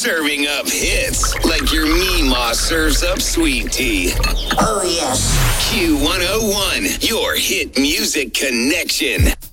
Serving up hits like your Meemaw serves up sweet tea. Oh, yes. Q101, your hit music connection.